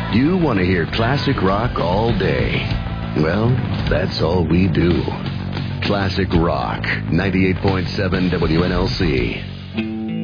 You want to hear classic rock all day. Well, that's all we do. Classic Rock, 98.7 WNLC.